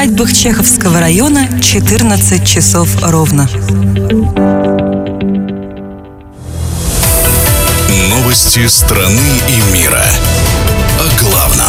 усадьбах Чеховского района 14 часов ровно. Новости страны и мира. О главном.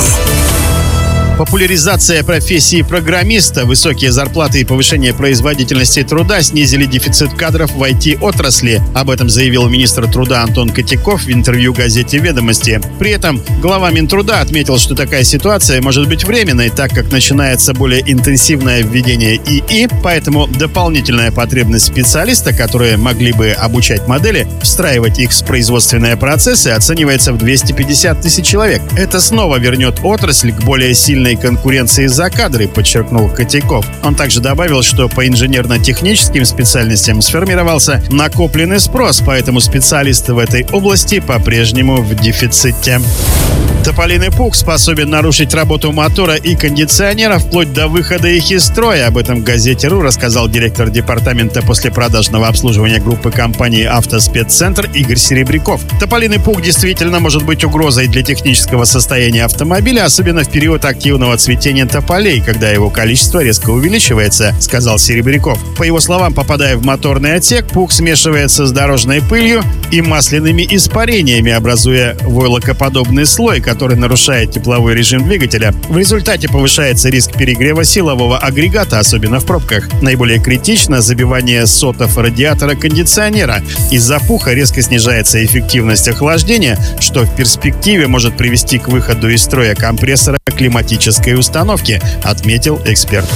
Популяризация профессии программиста, высокие зарплаты и повышение производительности труда снизили дефицит кадров в IT-отрасли. Об этом заявил министр труда Антон Котяков в интервью газете «Ведомости». При этом глава Минтруда отметил, что такая ситуация может быть временной, так как начинается более интенсивное введение ИИ, поэтому дополнительная потребность специалиста, которые могли бы обучать модели, встраивать их в производственные процессы, оценивается в 250 тысяч человек. Это снова вернет отрасль к более сильной конкуренции за кадры, подчеркнул Котяков. Он также добавил, что по инженерно-техническим специальностям сформировался накопленный спрос, поэтому специалисты в этой области по-прежнему в дефиците. Тополиный пух способен нарушить работу мотора и кондиционера вплоть до выхода их из строя. Об этом в газете «РУ» рассказал директор департамента послепродажного обслуживания группы компании «Автоспеццентр» Игорь Серебряков. Тополиный пух действительно может быть угрозой для технического состояния автомобиля, особенно в период активного цветения тополей, когда его количество резко увеличивается, сказал Серебряков. По его словам, попадая в моторный отсек, пух смешивается с дорожной пылью и масляными испарениями, образуя войлокоподобный слой, который нарушает тепловой режим двигателя. В результате повышается риск перегрева силового агрегата, особенно в пробках. Наиболее критично забивание сотов радиатора кондиционера. Из-за пуха резко снижается эффективность охлаждения, что в перспективе может привести к выходу из строя компрессора климатической установки, отметил эксперт.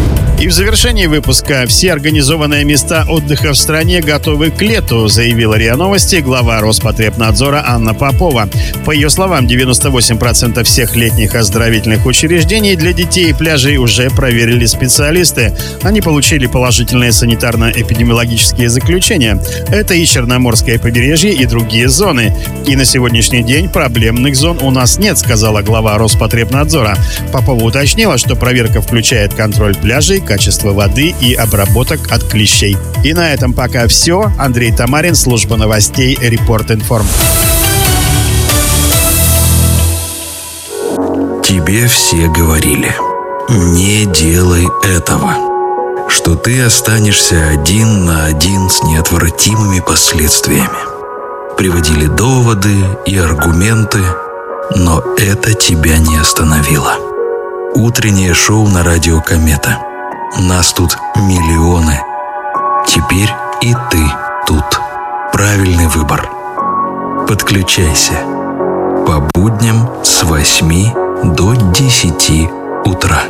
И в завершении выпуска: все организованные места отдыха в стране готовы к лету, заявила РИА Новости глава Роспотребнадзора Анна Попова. По ее словам, 98% всех летних оздоровительных учреждений для детей и пляжей уже проверили специалисты. Они получили положительные санитарно-эпидемиологические заключения. Это и Черноморское побережье, и другие зоны. И на сегодняшний день проблемных зон у нас нет, сказала глава Роспотребнадзора. Попова уточнила, что проверка включает контроль пляжей, качество воды и обработок от клещей. И на этом пока все. Андрей Тамарин, служба новостей Репорт Информ. Тебе все говорили: не делай этого, что ты останешься один на один с неотвратимыми последствиями. Приводили доводы и аргументы, но это тебя не остановило. Утреннее шоу на радио «Комета». Нас тут миллионы. Теперь и ты тут. Правильный выбор. Подключайся. По будням с 8 до 10 утра.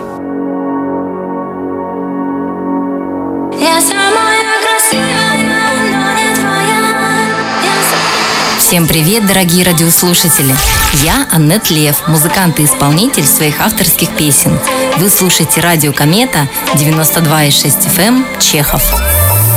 Я самая красивая, но не твоя. Всем привет, дорогие радиослушатели! Я Аннет Лев, музыкант и исполнитель своих авторских песен. Вы слушаете радио «Комета», 92,6 FM, Чехов.